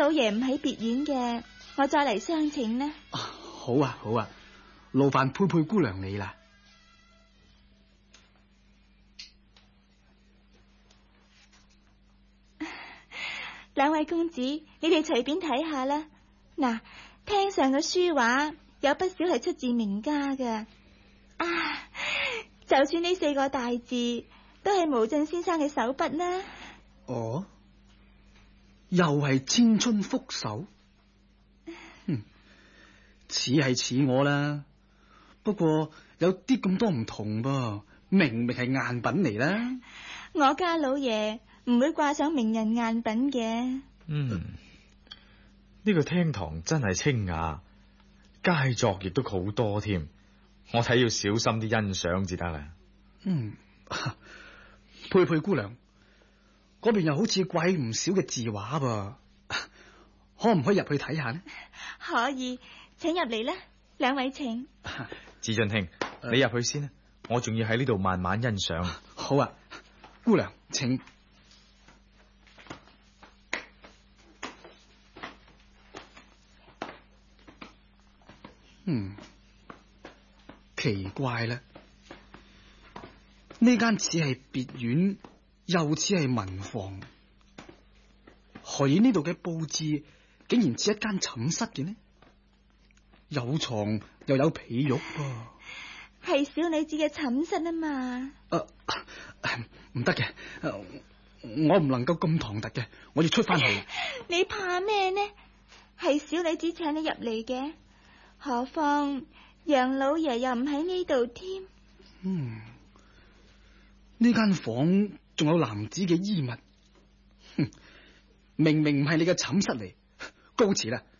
老爺唔喺別院嘅，我再嚟相請呢。 好啊，好啊，勞煩佩佩姑娘你啦。 兩位公子，你哋隨便睇下啦。嗱，廳上嘅書畫有不少係出自名家嘅。就算呢4個大字都係毛進先生嘅手筆啦。 哦，又係千春福壽。似係似我啦，不過有啲咁多唔同噃，明明係贋品嚟啦。 我家老爺唔會掛上名人贋品嘅。 呢個廳堂真係清雅，佳作亦都好多添。我睇要小心啲欣賞至得啦。 佩佩姑娘，嗰邊又好似掛唔少嘅字畫噃，可唔可以入去睇下呢？ 可以，請入嚟啦，兩位請。 志俊兄，你入去先啦，我仲要喺呢度慢慢欣賞。 好啊，姑娘請。奇怪啦，呢間似係別院，又似係民房，何以呢度嘅布置竟然似一間寢室嘅呢？有床又有被褥噃， 係小女子嘅寢室啊嘛。 唔得嘅，我唔能夠咁唐突嘅，我要出翻去。 你怕咩呢？係小女子請你入嚟嘅，何況楊老爺又唔喺呢度添。 呢間房仲有男子嘅衣物，明明唔係你嘅寢室嚟。告辭啦。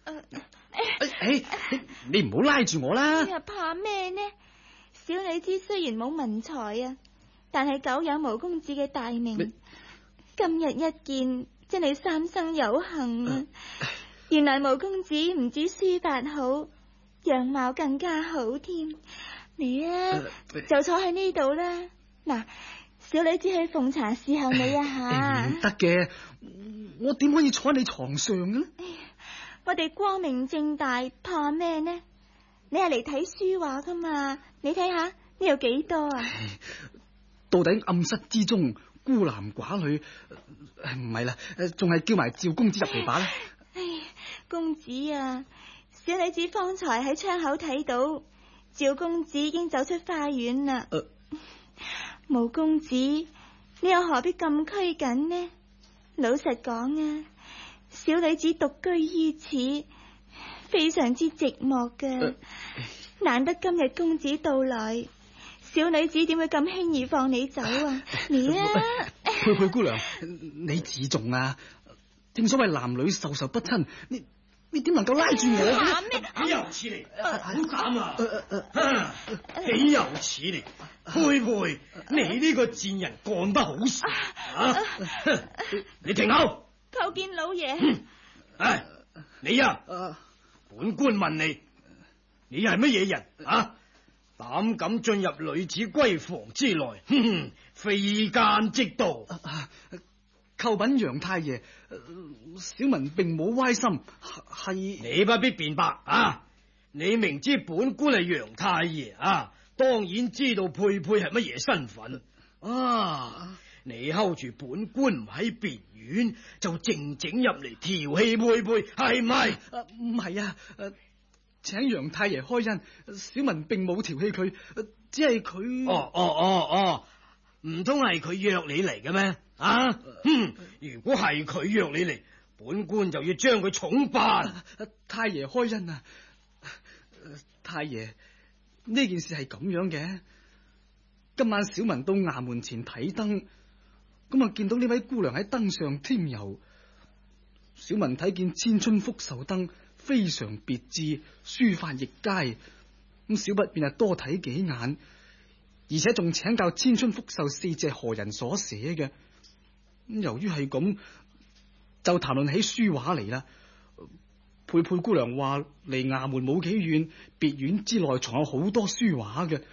你唔好拉住我啦。 你又怕咩呢？小女子雖然冇文才啊，但係久仰毛公子嘅大名，今日一見真係三生有幸啊！原來毛公子唔止書法好，樣貌更加好添。你就坐喺呢度啦。嗱，小女子去奉茶侍候你一下。 唔得嘅，我點可以坐喺你床上嘅呢？ 我哋光明正大，怕咩呢？你係嚟睇書畫噶嘛？你睇下呢有幾多啊？ 到底暗室之中孤男寡女，唔係啦，仲係叫埋趙公子入嚟把啦。 公子啊，小女子方才喺窗口睇到趙公子已經走出花園啦。毛公子，你又何必咁拘謹呢？老實講啊，小女子獨居於此，非常之寂寞嘅。難得今日公子到來，小女子點會咁輕易放你走啊？你佩佩姑娘，你自重啊！正所謂男女授受不親，你點能夠拉住我？ 豈有此理！好膽啊！豈有此理！佩佩，你呢個賤人幹得好事啊！你停口！ 叩見老爺。 你本官問你係乜嘢人啊？膽敢進入女子閨房之內，非奸即盜。 叩稟楊太爺，小民並冇歪心，係你不必辯白啊！你明知本官係楊太爺啊，當然知道佩佩係乜嘢身份啊！你睺住本官唔喺別院，就靜靜入嚟調戲佩佩，係唔係？ 唔係啊！請楊太爺開恩，小民並冇調戲佢，只係佢。 唔通係佢約你嚟嘅咩？如果係佢約你嚟，本官就要將佢重辦。 太爺開恩啊！太爺，呢件事係咁樣嘅。今晚小民到衙門前睇燈，咁啊見到呢位姑娘喺燈上添油。小民睇見千春福壽燈非常別致，書法亦佳，咁小不便係多睇幾眼。而且仲請教千春福壽4隻何人所寫嘅。由於係咁，就談論起書畫嚟啦。佩佩姑娘話離衙門冇幾遠，別院之內藏有好多書畫嘅。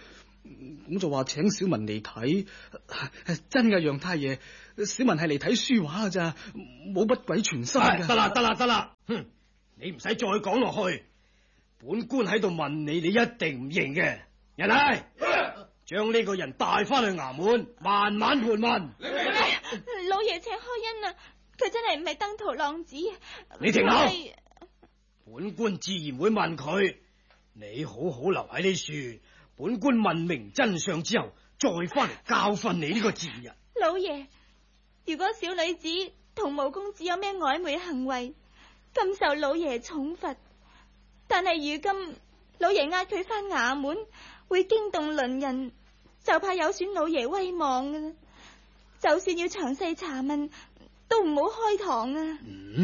咁就話請小文嚟睇。真㗎，楊太爺，小文係嚟睇書畫㗎咋，冇乜鬼存心㗎。 得啦，哼，你唔使再講落去。本官喺度問你，你一定唔認嘅。人嚟，將呢個人帶翻去衙門，慢慢盤問。 老爺請開恩啊，佢真係唔係登徒浪子。 你停口！本官自然會問佢，你好好留喺呢處，本官問明真相之後，再翻嚟教訓你呢個賤人。 老爺，如果小女子同毛公子有咩曖昧行為，咁受老爺重罰。但係如今老爺押佢翻衙門，會驚動鄰人，就怕有損老爺威望啊！就算要詳細查問，都唔好開堂啊！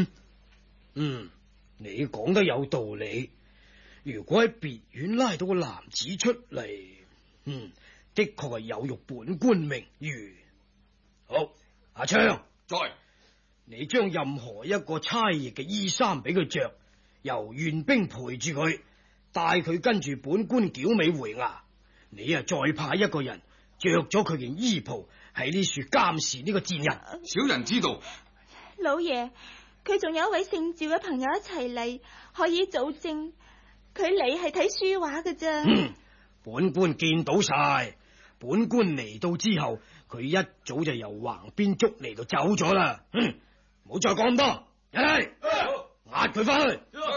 你講得有道理。如果喺別院拉到個男子出嚟，的確係有辱本官名譽。好，阿昌， 在， 你將任何一個差役嘅衣衫俾佢着，由院兵陪住佢，帶佢跟住本官矯尾回衙。你啊，再派一個人着咗佢件衣袍喺呢處監視呢個賤人。 小人知道。 老爺，佢仲有一位姓趙嘅朋友一齊嚟，可以做證。佢嚟係睇書畫嘅啫。 本官見到晒。本官嚟到之後，佢一早就由橫邊捉嚟到走咗啦。唔好再講咁多，嚟，押佢翻去。